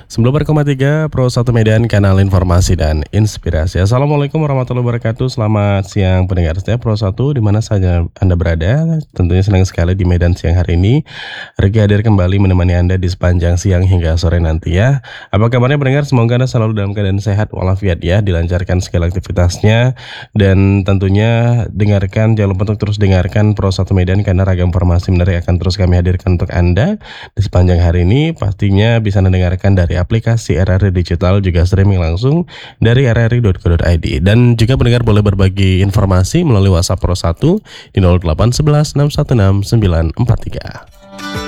94,3 Pro 1 Medan, kanal informasi dan inspirasi. Assalamualaikum warahmatullahi wabarakatuh. Selamat siang pendengar setia Pro 1 di mana saja Anda berada. Tentunya senang sekali di Medan siang hari ini Regi hadir kembali menemani Anda di sepanjang siang hingga sore nanti ya. Apa kabarnya pendengar? Semoga Anda selalu dalam keadaan sehat walafiat ya, dilancarkan segala aktivitasnya. Dan tentunya jangan lupa untuk terus dengarkan Pro 1 Medan karena ragam informasi menarik akan terus kami hadirkan untuk Anda di sepanjang hari ini. Pastinya bisa Anda dengarkan dari aplikasi RRI Digital, juga streaming langsung dari rri.co.id. Dan juga pendengar boleh berbagi informasi melalui WhatsApp Pro 1 di 0811 616 943.